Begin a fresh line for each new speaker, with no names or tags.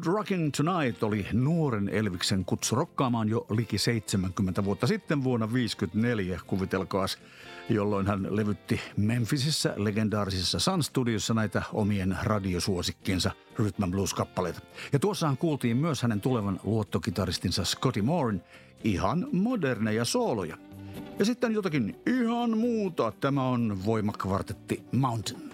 Good Rockin' Tonight oli nuoren Elviksen kutsu rokkaamaan jo liki 70 vuotta sitten vuonna 1954, kuvitelkaas, jolloin hän levytti Memphisissä legendaarisessa Sun Studiossa näitä omien radiosuosikkiensa Rhythm and Blues-kappaleita. Ja tuossahan kuultiin myös hänen tulevan luottokitaristinsa Scotty Mooren ihan moderneja sooloja. Ja sitten jotakin ihan muuta. Tämä on voimakvartetti Mountain.